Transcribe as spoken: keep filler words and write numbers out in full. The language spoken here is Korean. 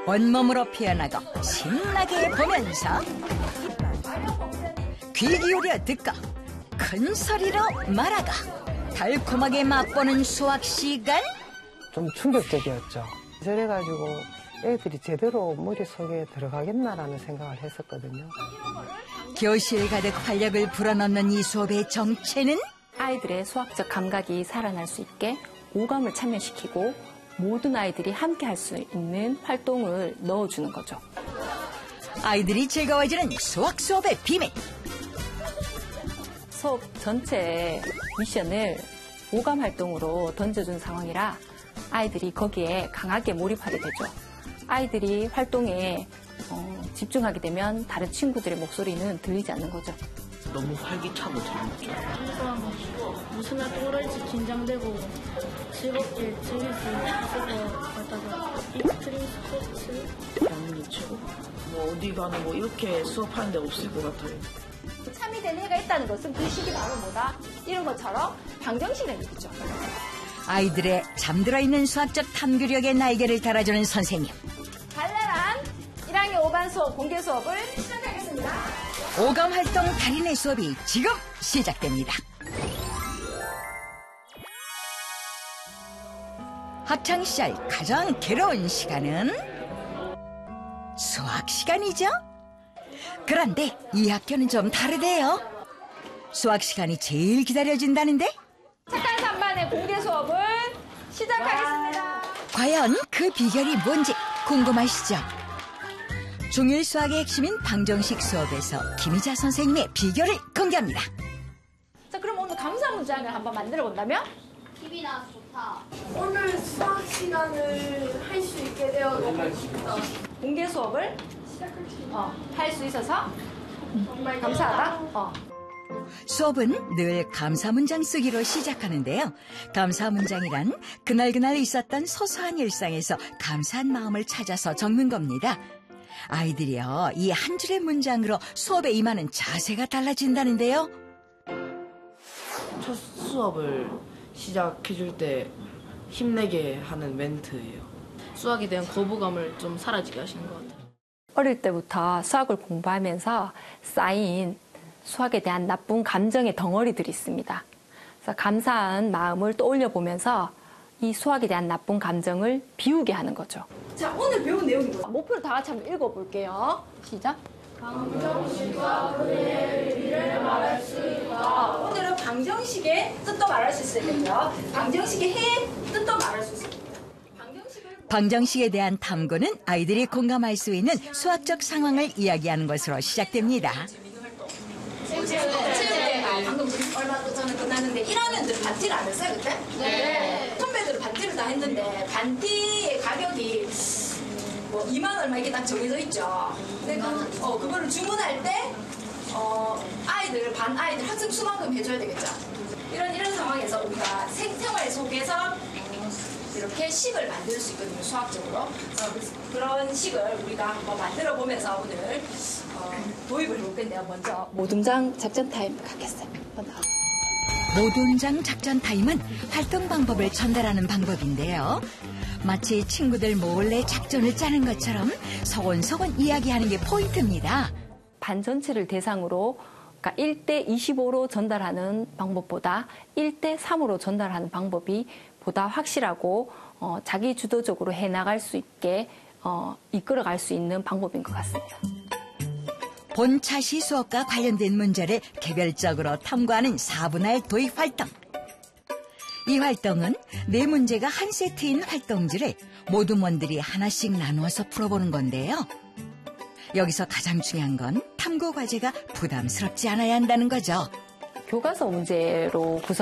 온몸으로 피어나고 신나게 보면서 귀 기울여 듣고 큰 소리로 말하고 달콤하게 맛보는 수학 시간. 좀 충격적이었죠. 저래가지고 애들이 제대로 머릿속에 들어가겠나라는 생각을 했었거든요. 교실 가득 활력을 불어넣는 이 수업의 정체는? 아이들의 수학적 감각이 살아날 수 있게 오감을 참여시키고 모든 아이들이 함께 할 수 있는 활동을 넣어주는 거죠. 아이들이 즐거워지는 수학 수업의 비밀. 수업 전체의 미션을 오감 활동으로 던져준 상황이라 아이들이 거기에 강하게 몰입하게 되죠. 아이들이 활동에 어, 집중하게 되면 다른 친구들의 목소리는 들리지 않는 거죠. 너무 활기차고 재밌죠. 항상 무슨 활동을 할지 긴장되고 즐겁게 즐길 수 있을 것 같아서 익스트림 스포츠 양이 최고. 뭐 어디 가는 뭐 이렇게 수업하는 데 없을 것 같아요. 참여된 애가 있다는 것은 그 시기 바로 뭐다? 이런 것처럼 방정식을 얘기죠. 아이들의 잠들어 있는 수학적 탐구력의 날개를 달아주는 선생님. 발랄한 일 학년 오 반 수업 공개 수업을 시작하겠습니다. 오감 활동 달인의 수업이 지금 시작됩니다. 학창 시절 가장 괴로운 시간은 수학 시간이죠. 그런데 이 학교는 좀 다르대요. 수학 시간이 제일 기다려진다는데? 착한 삼 반의 공개 수업을 시작하겠습니다. 과연 그 비결이 뭔지 궁금하시죠? 중일 수학의 핵심인 방정식 수업에서 김희자 선생님의 비결을 공개합니다. 자, 그럼 오늘 감사 문장을 한번 만들어 본다면? 힘이 나서 좋다. 오늘 수학 시간을 할 수 있게 되어 너무 기쁘다. 공개 수업을 어, 할 수 있어서 정말 감사하다. 어. 수업은 늘 감사 문장 쓰기로 시작하는데요. 감사 문장이란 그날그날 있었던 소소한 일상에서 감사한 마음을 찾아서 적는 겁니다. 아이들이요, 이 한 줄의 문장으로 수업에 임하는 자세가 달라진다는데요. 첫 수업을 시작해줄 때 힘내게 하는 멘트예요. 수학에 대한 거부감을 좀 사라지게 하시는 것 같아요. 어릴 때부터 수학을 공부하면서 쌓인 수학에 대한 나쁜 감정의 덩어리들이 있습니다. 그래서 감사한 마음을 떠올려 보면서 이 수학에 대한 나쁜 감정을 비우게 하는 거죠. 자, 오늘 배운 내용이 뭐야? 목표를 다 같이 한번 읽어볼게요. 시작. 방정식과 그의 의미를 말할 수 있다. 오늘은 방정식의 뜻도 말할 수 있겠죠. 방정식의 해의 뜻도 말할 수 있습니다. 방정식을 방정식에 대한 탐구는 아이들이 공감할 수 있는 수학적 상황을 이야기하는 것으로 시작됩니다. 체육대회 방금 얼마 전에 끝났는데 일 학년들 반티를 안 했어요, 그때? 네. 선배들은 반티를 다 했는데 반티의 가격이 뭐 이만 얼마 이렇게 딱 정해져 있죠. 근데 그, 어, 그거를 주문할 때 어, 아이들, 반 아이들 학생 수만큼 해줘야 되겠죠. 이런 이런 상황에서 우리가 생생활 속에서 이렇게 식을 만들 수 있거든요, 수학적으로. 어, 그런 식을 우리가 한번 만들어 보면서 오늘 어, 도입을 해볼 건데요. 먼저 모둠장 작전 타임 갖겠어요. 모둠장 작전 타임은 활동 방법을 전달하는 방법인데요. 마치 친구들 몰래 작전을 짜는 것처럼 서곤서곤 이야기하는 게 포인트입니다. 반 전체를 대상으로 그러니까 일 대 이십오로 전달하는 방법보다 일 대 삼으로 전달하는 방법이 보다 확실하고 어, 자기 주도적으로 해나갈 수 있게 어, 이끌어갈 수 있는 방법인 것 같습니다. 본차시 수업과 관련된 문제를 개별적으로 탐구하는 사분할 도입 활동. 이 활동은 네 문제가 한 세트인 활동지를 모둠원들이 하나씩 나누어서 풀어보는 건데요. 여기서 가장 중요한 건 탐구 과제가 부담스럽지 않아야 한다는 거죠. 교과서 문제로 구성